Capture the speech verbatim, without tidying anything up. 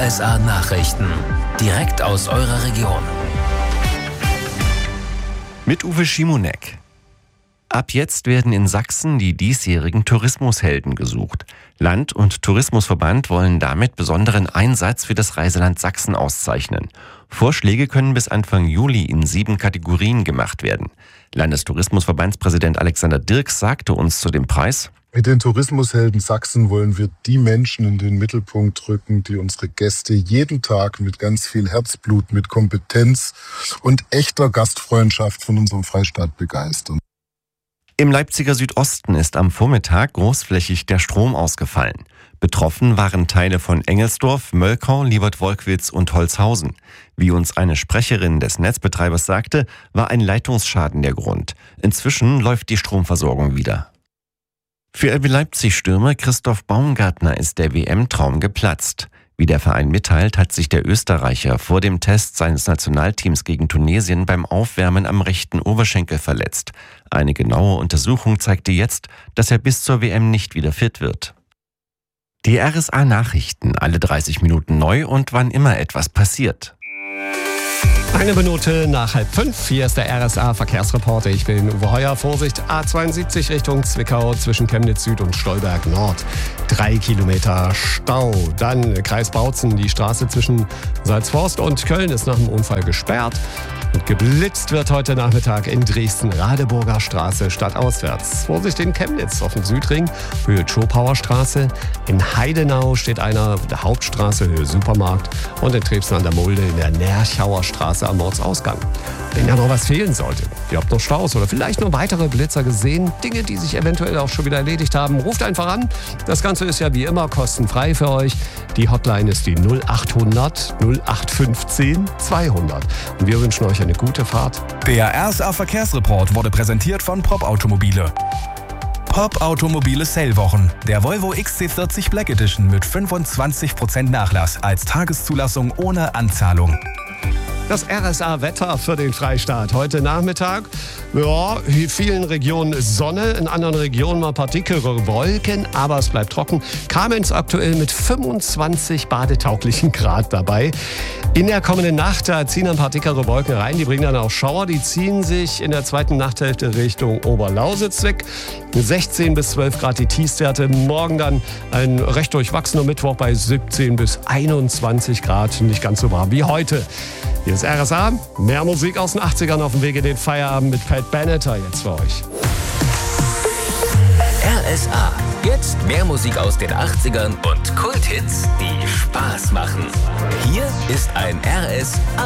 S A Nachrichten. Direkt aus eurer Region. Mit Uwe Schimonek. Ab jetzt werden in Sachsen die diesjährigen Tourismushelden gesucht. Land- und Tourismusverband wollen damit besonderen Einsatz für das Reiseland Sachsen auszeichnen. Vorschläge können bis Anfang Juli in sieben Kategorien gemacht werden. Landestourismusverbandspräsident Alexander Dirks sagte uns zu dem Preis: Mit den Tourismushelden Sachsen wollen wir die Menschen in den Mittelpunkt rücken, die unsere Gäste jeden Tag mit ganz viel Herzblut, mit Kompetenz und echter Gastfreundschaft von unserem Freistaat begeistern. Im Leipziger Südosten ist am Vormittag großflächig der Strom ausgefallen. Betroffen waren Teile von Engelsdorf, Möllkau, Liebert-Wolkwitz und Holzhausen. Wie uns eine Sprecherin des Netzbetreibers sagte, war ein Leitungsschaden der Grund. Inzwischen läuft die Stromversorgung wieder. Für R B Leipzig-Stürmer Christoph Baumgartner ist der W M-Traum geplatzt. Wie der Verein mitteilt, hat sich der Österreicher vor dem Test seines Nationalteams gegen Tunesien beim Aufwärmen am rechten Oberschenkel verletzt. Eine genaue Untersuchung zeigte jetzt, dass er bis zur W M nicht wieder fit wird. Die R S A-Nachrichten, alle dreißig Minuten neu und wann immer etwas passiert. Eine Minute nach halb fünf. Hier ist der R S A-Verkehrsreporter. Ich bin Uwe Heuer. Vorsicht, A zweiundsiebzig Richtung Zwickau zwischen Chemnitz Süd und Stolberg Nord. Drei Kilometer Stau. Dann Kreis Bautzen. Die Straße zwischen Salzforst und Köln ist nach dem Unfall gesperrt. Und geblitzt wird heute Nachmittag in Dresden Radeburger Straße stadtauswärts. Vorsicht in Chemnitz auf dem Südring, Höhe Schopauer Straße. In Heidenau steht einer auf der Hauptstraße, Höhe Supermarkt. Und in Trebsen an der Mulde in der Nerchauer Straße am Ortsausgang. Wenn da noch was fehlen sollte, ihr habt noch Staus oder vielleicht noch weitere Blitzer gesehen, Dinge, die sich eventuell auch schon wieder erledigt haben, ruft einfach an. Das Ganze ist ja wie immer kostenfrei für euch. Die Hotline ist die null achthundert null acht fünfzehn zweihundert. Und wir wünschen euch eine gute Fahrt. Der R S A-Verkehrsreport wurde präsentiert von Pop Automobile. Pop Automobile Sale-Wochen. Der Volvo X C vierzig Black Edition mit fünfundzwanzig Prozent Nachlass als Tageszulassung ohne Anzahlung. Das R S A-Wetter für den Freistaat. Heute Nachmittag, ja, in vielen Regionen Sonne, in anderen Regionen mal ein paar dickere Wolken, aber es bleibt trocken. Kamenz aktuell mit fünfundzwanzig badetauglichen Grad dabei. In der kommenden Nacht, da ziehen ein paar dickere Wolken rein, die bringen dann auch Schauer. Die ziehen sich in der zweiten Nachthälfte Richtung Oberlausitz weg. sechzehn bis zwölf Grad die Tiefstwerte. Morgen dann ein recht durchwachsener Mittwoch bei siebzehn bis einundzwanzig Grad. Nicht ganz so warm wie heute. Hier ist R S A, mehr Musik aus den achtzigern auf dem Weg in den Feierabend mit Pat Benatar jetzt für euch. R S A. Jetzt mehr Musik aus den achtzigern und Kulthits, die Spaß machen. Hier ist ein R S A